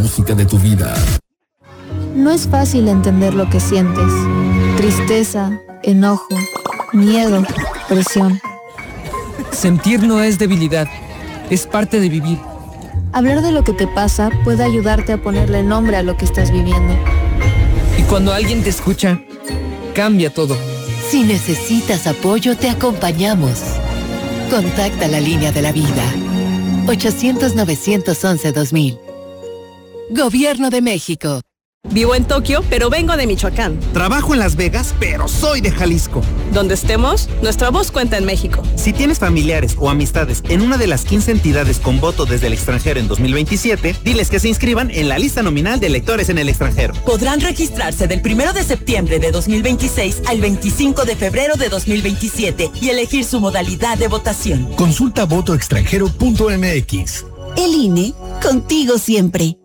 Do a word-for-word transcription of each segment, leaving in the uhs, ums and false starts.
música de tu vida. No es fácil entender lo que sientes. Tristeza, enojo, miedo, presión. Sentir no es debilidad, es parte de vivir. Hablar de lo que te pasa puede ayudarte a ponerle nombre a lo que estás viviendo. Y cuando alguien te escucha, cambia todo. Si necesitas apoyo, te acompañamos. Contacta la línea de la vida. ochocientos, novecientos once, dos mil. Gobierno de México. Vivo en Tokio, pero vengo de Michoacán. Trabajo en Las Vegas, pero soy de Jalisco. Donde estemos, nuestra voz cuenta en México. Si tienes familiares o amistades en una de las quince entidades con voto desde el extranjero en dos mil veintisiete, diles que se inscriban en la lista nominal de electores en el extranjero. Podrán registrarse del primero de septiembre de dos mil veintiséis al veinticinco de febrero de dos mil veintisiete y elegir su modalidad de votación. Consulta voto extranjero punto m x. El I N E, contigo siempre.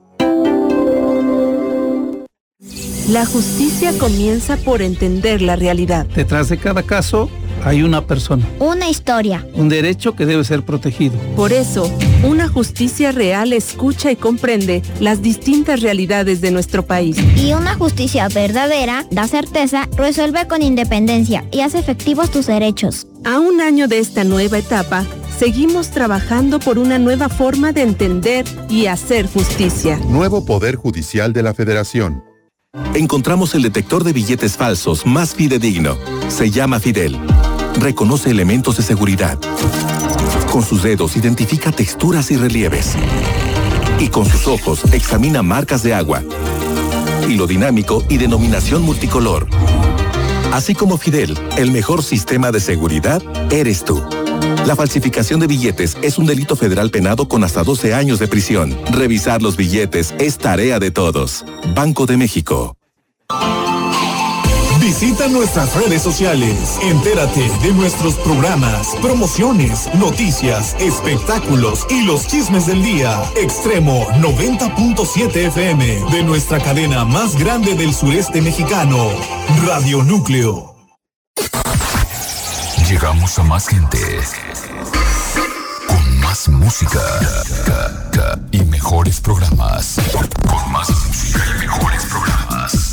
La justicia comienza por entender la realidad. Detrás de cada caso hay una persona. Una historia. Un derecho que debe ser protegido. Por eso, una justicia real escucha y comprende las distintas realidades de nuestro país. Y una justicia verdadera da certeza, resuelve con independencia y hace efectivos tus derechos. A un año de esta nueva etapa, seguimos trabajando por una nueva forma de entender y hacer justicia. Nuevo Poder Judicial de la Federación. Encontramos el detector de billetes falsos más fidedigno. Se llama Fidel. Reconoce elementos de seguridad. Con sus dedos identifica texturas y relieves. Y con sus ojos examina marcas de agua, hilo dinámico y denominación multicolor. Así como Fidel, el mejor sistema de seguridad eres tú. La falsificación de billetes es un delito federal penado con hasta doce años de prisión. Revisar los billetes es tarea de todos. Banco de México. Visita nuestras redes sociales. Entérate de nuestros programas, promociones, noticias, espectáculos y los chismes del día. Extremo noventa punto siete F M de nuestra cadena más grande del sureste mexicano, Radio Núcleo. Llegamos a más gente. Con más música y mejores programas. Con más música y mejores programas.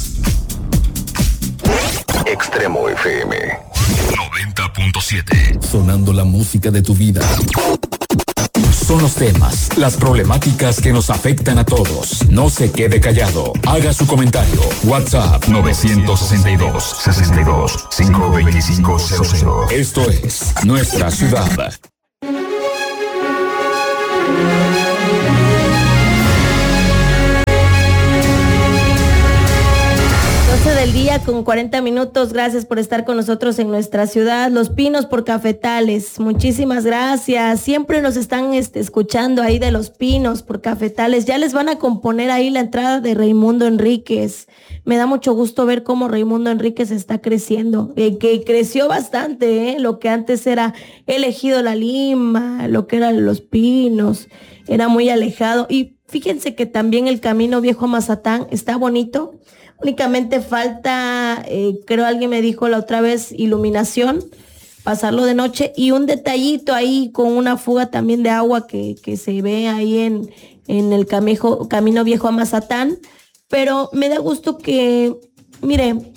Extremo F M noventa punto siete. Sonando la música de tu vida. Son los temas, las problemáticas que nos afectan a todos. No se quede callado. Haga su comentario. WhatsApp nueve seis dos, seis dos, cinco dos cinco cero cero. Esto es Nuestra Ciudad. Del día con cuarenta minutos. Gracias por estar con nosotros en Nuestra Ciudad. Los Pinos por Cafetales, muchísimas gracias. Siempre nos están este, escuchando ahí de Los Pinos por Cafetales. Ya les van a componer ahí la entrada de Raimundo Enríquez. Me da mucho gusto ver cómo Raimundo Enríquez está creciendo, eh, que creció bastante, eh, lo que antes era Elegido La Lima, lo que eran Los Pinos, era muy alejado. Y fíjense que también el camino viejo a Mazatán está bonito. Únicamente falta, eh, creo alguien me dijo la otra vez, iluminación, pasarlo de noche y un detallito ahí con una fuga también de agua que, que se ve ahí en, en el camejo, camino viejo a Mazatán. Pero me da gusto que, mire,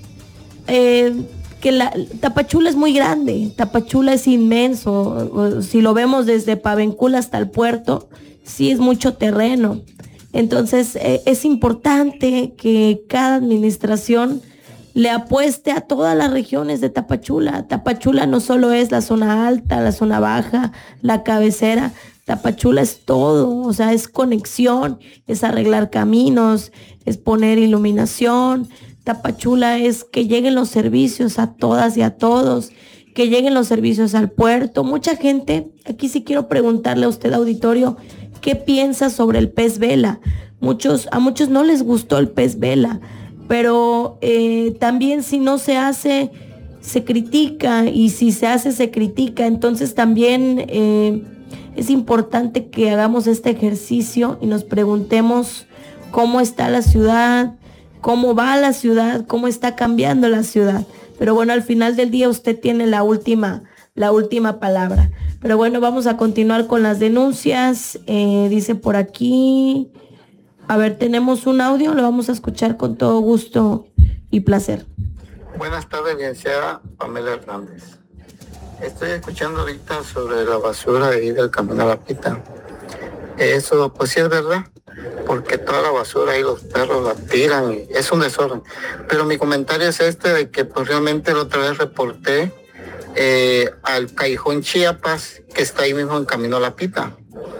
eh, que la Tapachula es muy grande, Tapachula es inmenso. Si lo vemos desde Pavencula hasta el puerto, sí es mucho terreno. Entonces eh, es importante que cada administración le apueste a todas las regiones de Tapachula. Tapachula no solo es la zona alta, la zona baja, la cabecera. Tapachula es todo, o sea, es conexión, es arreglar caminos, es poner iluminación. Tapachula es que lleguen los servicios a todas y a todos, que lleguen los servicios al puerto. Mucha gente, aquí sí quiero preguntarle a usted, auditorio, ¿qué piensa sobre el pez vela? Muchos, a muchos no les gustó el pez vela, pero eh, también si no se hace, se critica, y si se hace, se critica. Entonces también eh, es importante que hagamos este ejercicio y nos preguntemos cómo está la ciudad, cómo va la ciudad, cómo está cambiando la ciudad. Pero bueno, al final del día usted tiene la última, la última palabra. Pero bueno, vamos a continuar con las denuncias. Eh, dice por aquí, A ver, tenemos un audio, lo vamos a escuchar con todo gusto y placer. Buenas tardes, licenciada Pamela Hernández. Estoy escuchando ahorita sobre la basura ahí del Camino a la Pita. Eso, pues sí es verdad, porque toda la basura ahí los perros la tiran y es un desorden. Pero mi comentario es este, de que pues realmente la otra vez reporté eh, al Callejón Chiapas, que está ahí mismo en Camino a la Pita,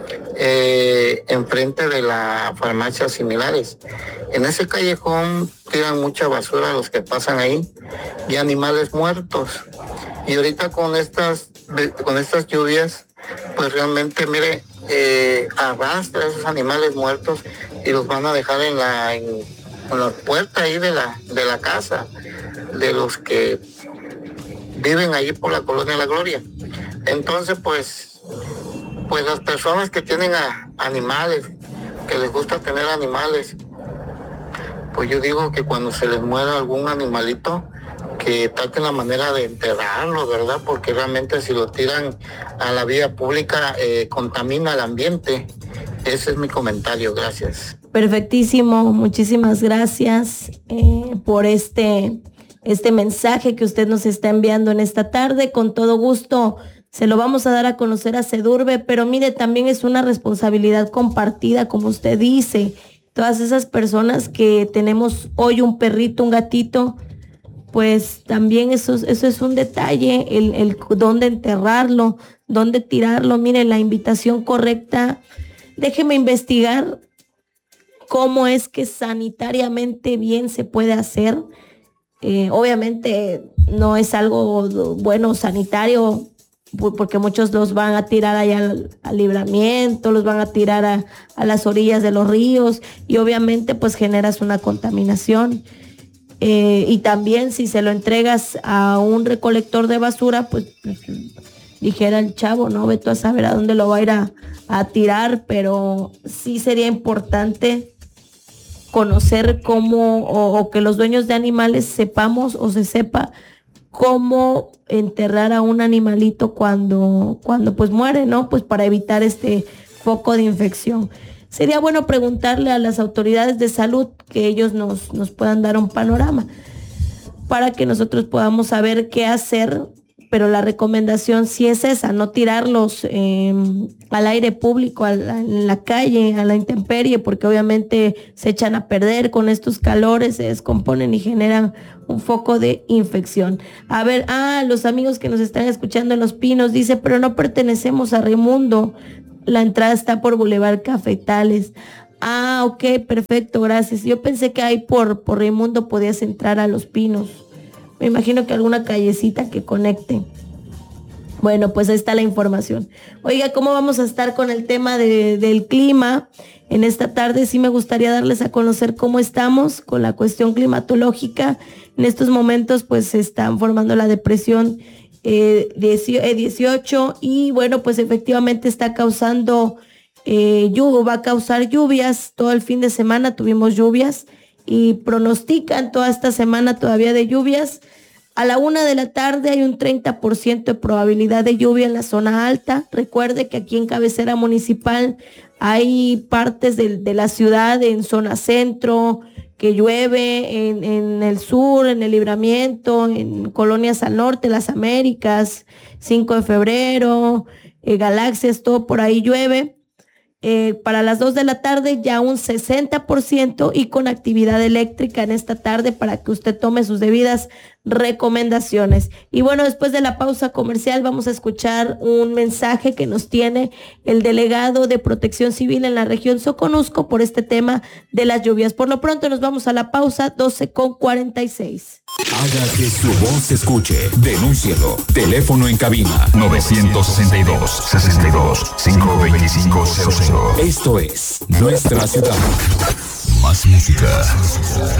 eh, enfrente de la farmacia Similares. En ese callejón tiran mucha basura los que pasan ahí y animales muertos. Y ahorita con estas, con estas lluvias, pues realmente, mire, eh, arrastra esos animales muertos y los van a dejar en la, en, en la puerta ahí de la, de la casa de los que viven allí por la Colonia La Gloria. Entonces, pues, pues las personas que tienen a, animales, que les gusta tener animales, pues yo digo que cuando se les muera algún animalito, que traten la manera de enterrarlo, ¿verdad? Porque realmente si lo tiran a la vía pública eh, contamina el ambiente. Ese es mi comentario, gracias. Perfectísimo, muchísimas gracias eh, por este, este mensaje que usted nos está enviando en esta tarde. Con todo gusto se lo vamos a dar a conocer a Sedurbe, pero mire, también es una responsabilidad compartida, como usted dice. Todas esas personas que tenemos hoy un perrito, un gatito, pues también eso, eso es un detalle, el, el dónde enterrarlo, dónde tirarlo. Miren, la invitación correcta, déjeme investigar cómo es que sanitariamente bien se puede hacer. Eh, obviamente no es algo bueno sanitario, porque muchos los van a tirar allá al, al Libramiento, los van a tirar a, a las orillas de los ríos y obviamente pues generas una contaminación. Eh, y también si se lo entregas a un recolector de basura, pues, pues dijera el chavo, no, ve tú a saber a dónde lo va a ir a, a tirar, pero sí sería importante conocer cómo, o, o que los dueños de animales sepamos o se sepa cómo enterrar a un animalito cuando, cuando pues muere, ¿no? Pues para evitar este foco de infección. Sería bueno preguntarle a las autoridades de salud que ellos nos, nos puedan dar un panorama para que nosotros podamos saber qué hacer, pero la recomendación sí es esa, no tirarlos eh, al aire público, a la, en la calle, a la intemperie, porque obviamente se echan a perder con estos calores, se descomponen y generan un foco de infección. A ver, ah, los amigos que nos están escuchando en Los Pinos, dice, pero no pertenecemos a Raimundo. La entrada está por Boulevard Cafetales. Ah, ok, perfecto, gracias. Yo pensé que ahí por, por Raimundo podías entrar a Los Pinos. Me imagino que alguna callecita que conecte. Bueno, pues ahí está la información. Oiga, ¿cómo vamos a estar con el tema de, del clima? En esta tarde sí me gustaría darles a conocer cómo estamos con la cuestión climatológica. En estos momentos pues se están formando la depresión Eh, dieciocho y bueno, pues efectivamente está causando eh, lluvia, va a causar lluvias todo el fin de semana. Tuvimos lluvias y pronostican toda esta semana todavía de lluvias. A la una de la tarde hay un treinta por ciento de probabilidad de lluvia en la zona alta. Recuerde que aquí en cabecera municipal hay partes de, de la ciudad en zona centro que llueve, en, en el sur, en el Libramiento, en colonias al norte, Las Américas, cinco de febrero, eh, Galaxias, todo por ahí llueve. Eh, para las dos de la tarde ya un sesenta por ciento y con actividad eléctrica en esta tarde para que usted tome sus debidas recomendaciones. Y bueno, después de la pausa comercial vamos a escuchar un mensaje que nos tiene el delegado de Protección Civil en la región Soconusco por este tema de las lluvias. Por lo pronto nos vamos a la pausa, doce con cuarenta y seis. Haga que su voz se escuche. Denúncielo. Teléfono en cabina nueve seis dos, seis dos, cinco dos cinco cero cero. Esto es Nuestra Ciudad. Más música.